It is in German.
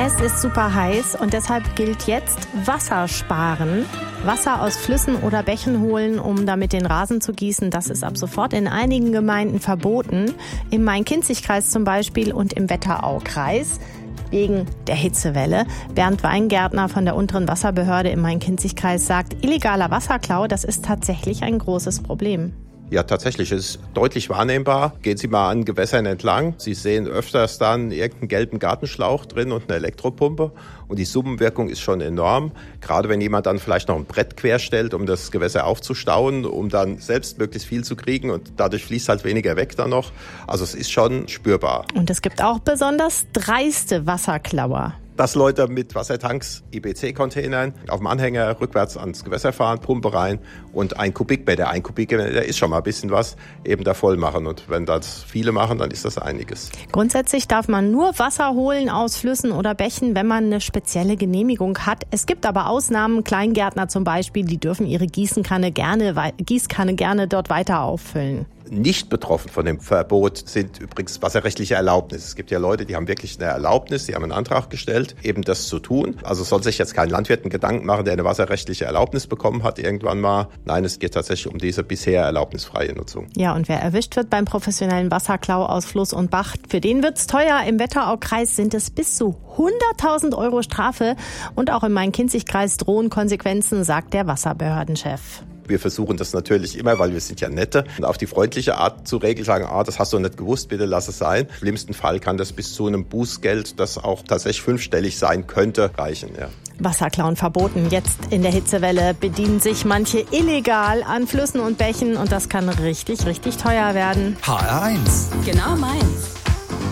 Es ist super heiß und deshalb gilt jetzt Wasser sparen. Wasser aus Flüssen oder Bächen holen, um damit den Rasen zu gießen, das ist ab sofort in einigen Gemeinden verboten. Im Main-Kinzig-Kreis zum Beispiel und im Wetteraukreis. Wegen der Hitzewelle. Bernd Weingärtner von der unteren Wasserbehörde im Main-Kinzig-Kreis sagt, illegaler Wasserklau, das ist tatsächlich ein großes Problem. Ja, tatsächlich, es ist deutlich wahrnehmbar. Gehen Sie mal an Gewässern entlang. Sie sehen öfters dann irgendeinen gelben Gartenschlauch drin und eine Elektropumpe. Und die Summenwirkung ist schon enorm. Gerade wenn jemand dann vielleicht noch ein Brett querstellt, um das Gewässer aufzustauen, um dann selbst möglichst viel zu kriegen. Und dadurch fließt halt weniger weg dann noch. Also es ist schon spürbar. Und es gibt auch besonders dreiste Wasserklauer. Dass Leute mit Wassertanks, IBC-Containern auf dem Anhänger rückwärts ans Gewässer fahren, Pumpe rein und ein Kubikmeter ist schon mal ein bisschen was, eben da voll machen. Und wenn das viele machen, dann ist das einiges. Grundsätzlich darf man nur Wasser holen aus Flüssen oder Bächen, wenn man eine spezielle Genehmigung hat. Es gibt aber Ausnahmen, Kleingärtner zum Beispiel, die dürfen ihre Gießkanne gerne dort weiter auffüllen. Nicht betroffen von dem Verbot sind übrigens wasserrechtliche Erlaubnisse. Es gibt ja Leute, die haben wirklich eine Erlaubnis, die haben einen Antrag gestellt, eben das zu tun. Also soll sich jetzt kein Landwirt einen Gedanken machen, der eine wasserrechtliche Erlaubnis bekommen hat irgendwann mal. Nein, es geht tatsächlich um diese bisher erlaubnisfreie Nutzung. Ja, und wer erwischt wird beim professionellen Wasserklau aus Fluss und Bach, für den wird's teuer. Im Wetteraukreis sind es bis zu 100.000 € Strafe. Und auch im Main-Kinzig-Kreis drohen Konsequenzen, sagt der Wasserbehördenchef. Wir versuchen das natürlich immer, weil wir sind ja nette, auf die freundliche Art zu regeln, sagen, das hast du nicht gewusst, bitte lass es sein. Im schlimmsten Fall kann das bis zu einem Bußgeld, das auch tatsächlich 5-stellig sein könnte, reichen. Ja. Wasserklauen verboten. Jetzt in der Hitzewelle bedienen sich manche illegal an Flüssen und Bächen und das kann richtig, richtig teuer werden. HR1. Genau meins.